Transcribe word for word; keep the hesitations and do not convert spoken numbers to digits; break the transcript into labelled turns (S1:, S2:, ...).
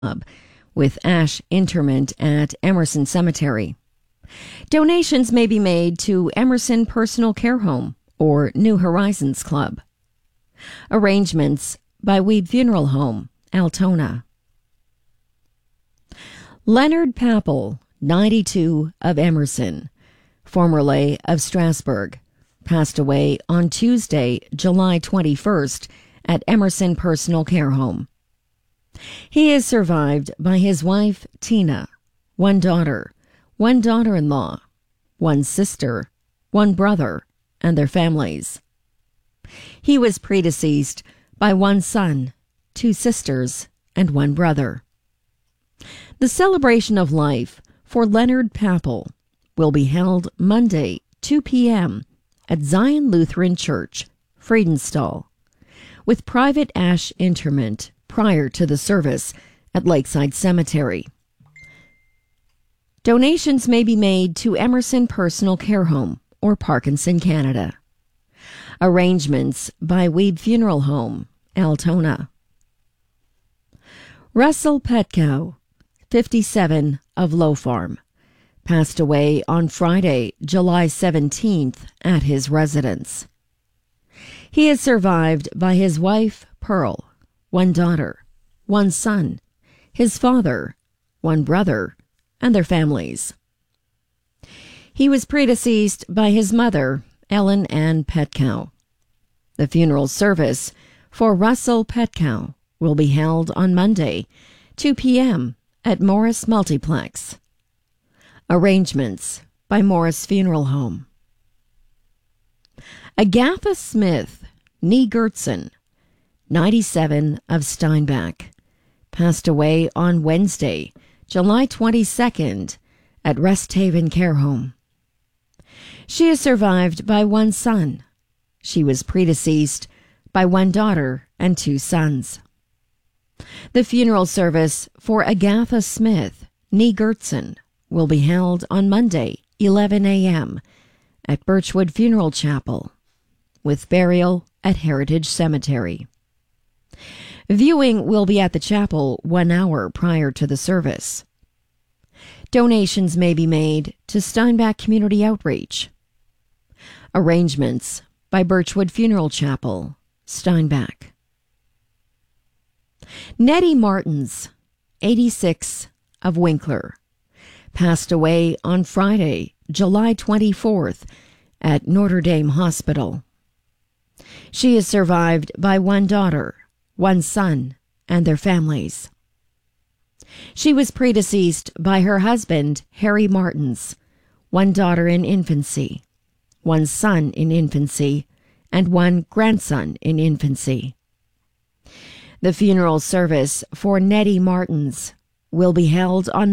S1: with ash interment at Emerson Cemetery. Donations may be made to Emerson Personal Care Home or New Horizons Club. Arrangements by Weeb Funeral Home, Altona. Leonard Pappel, ninety-two, of Emerson, formerly of Strasburg, passed away on Tuesday, July twenty-first, at Emerson Personal Care Home. He is survived by his wife, Tina, one daughter, one daughter-in-law, one sister, one brother, and their families. He was predeceased by one son, two sisters, and one brother. The celebration of life for Leonard Pappel will be held Monday, two p.m. at Zion Lutheran Church, Friedenstall, with private ash interment prior to the service at Lakeside Cemetery. Donations may be made to Emerson Personal Care Home or Parkinson Canada. Arrangements by Weeb Funeral Home, Altona. Russell Petkow, fifty-seven, of Low Farm, passed away on Friday, July seventeenth, at his residence. He is survived by his wife, Pearl, one daughter, one son, his father, one brother, and their families. He was predeceased by his mother, Ellen Ann Petkow. The funeral service for Russell Petkow will be held on Monday, two p.m. at Morris Multiplex. Arrangements by Morris Funeral Home. Agatha Smith, née Gertzen, ninety-seven, of Steinbach, passed away on Wednesday, July twenty-second, at Rest Haven Care Home. She is survived by one son. She was predeceased by one daughter and two sons. The funeral service for Agatha Smith, née Gertzen, will be held on Monday, eleven a.m. at Birchwood Funeral Chapel, with burial at Heritage Cemetery. Viewing will be at the chapel one hour prior to the service. Donations may be made to Steinbach Community Outreach. Arrangements by Birchwood Funeral Chapel, Steinbach. Nettie Martins, eighty-six, of Winkler, passed away on Friday, July twenty-fourth, at Notre Dame Hospital. She is survived by one daughter, one son, and their families. She was predeceased by her husband, Harry Martins, one daughter in infancy, one son in infancy, and one grandson in infancy. The funeral service for Nettie Martins will be held on